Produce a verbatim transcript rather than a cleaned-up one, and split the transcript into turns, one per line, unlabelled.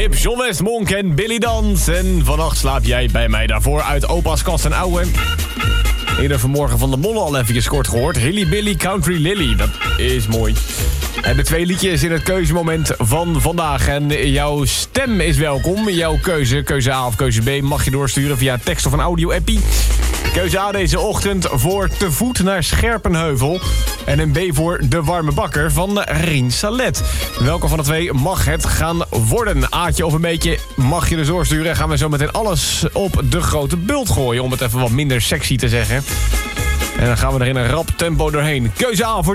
Hip, John Westmonk en Billy Dans. En vannacht slaap jij bij mij daarvoor uit opa's kast en ouwe. Eerder vanmorgen van de Mollen al even kort gehoord. Hilly Billy Country Lily, dat is mooi. We hebben twee liedjes in het keuzemoment van vandaag. En jouw stem is welkom. Jouw keuze, keuze A of keuze B, mag je doorsturen via tekst of een audio-appie. Keuze A deze ochtend voor Te Voet naar Scherpenheuvel. En een B voor De Warme Bakker van Rien Salet. Welke van de twee mag het gaan worden? Aatje of een beetje mag je dus doorsturen. Gaan we zo meteen alles op de grote bult gooien. Om het even wat minder sexy te zeggen. En dan gaan we er in een rap tempo doorheen. Keuze A voor